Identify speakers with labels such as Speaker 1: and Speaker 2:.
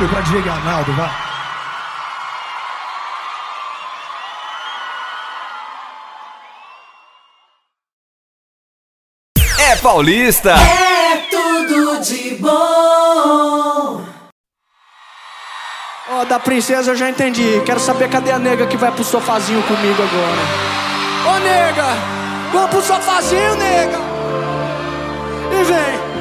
Speaker 1: barulho pra Diego Arnaldo, vai.
Speaker 2: É paulista.
Speaker 3: É tudo de bom.
Speaker 4: Ó, da princesa eu já entendi. Quero saber cadê a nega que vai pro sofazinho comigo agora. Ô, nega, vamos pro sofazinho, nega. E vem.